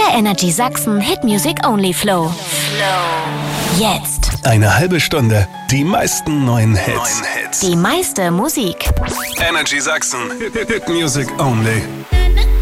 Der Energy Sachsen Hit Music Only Flow. Jetzt. Eine halbe Stunde, die meisten neuen Hits. Die meiste Musik. Energy Sachsen Hit Music Only.